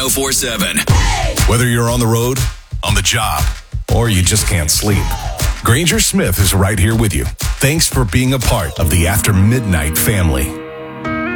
1047. Whether you're on the road, on the job, or you just can't sleep, Granger Smith is right here with you. Thanks for being a part of the After Midnight family.